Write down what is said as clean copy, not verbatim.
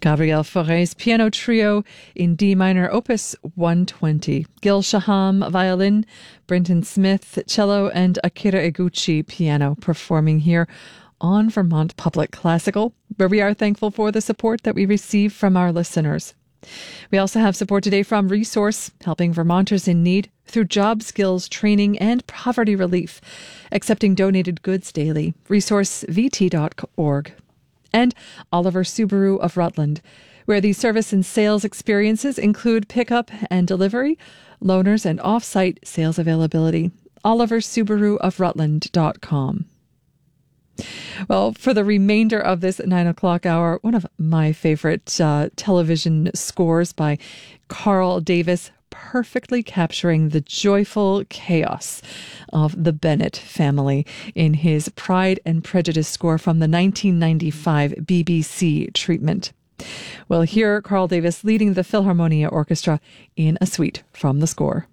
Gabriel Fauré's Piano Trio in D minor, Opus 120. Gil Shaham, violin, Brenton Smith, cello, and Akira Iguchi, piano, performing here on Vermont Public Classical, where we are thankful for the support that we receive from our listeners. We also have support today from Resource, helping Vermonters in need through job skills training and poverty relief, accepting donated goods daily. ResourceVT.org. And Oliver Subaru of Rutland, where the service and sales experiences include pickup and delivery, loaners, and off-site sales availability. OliverSubaruofRutland.com. Well, for the remainder of this 9 o'clock hour, one of my favorite television scores by Carl Davis, perfectly capturing the joyful chaos of the Bennett family in his Pride and Prejudice score from the 1995 BBC treatment. We'll hear Carl Davis leading the Philharmonia Orchestra in a suite from the score.